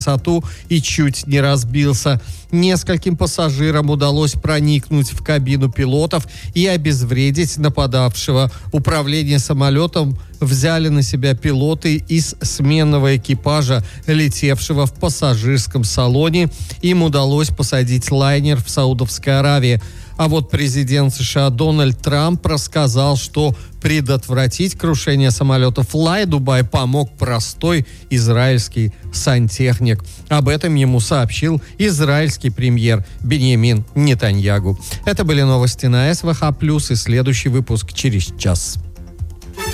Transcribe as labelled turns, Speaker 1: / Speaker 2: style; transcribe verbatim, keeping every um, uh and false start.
Speaker 1: высоту и чуть не разбился. Нескольким пассажирам удалось проникнуть в кабину пилотов и обезвредить нападавшего. Управление самолетом взяли на себя пилоты из сменного экипажа, летевшего в пассажирском салоне. Им удалось посадить лайнер в Саудовской Аравии. А вот президент США Дональд Трамп рассказал, что предотвратить крушение самолета Fly Dubai помог простой израильский сантехник. Об этом ему сообщил израильский премьер Биньямин Нетаньягу. Это были новости на СВХ плюс, и следующий выпуск через час.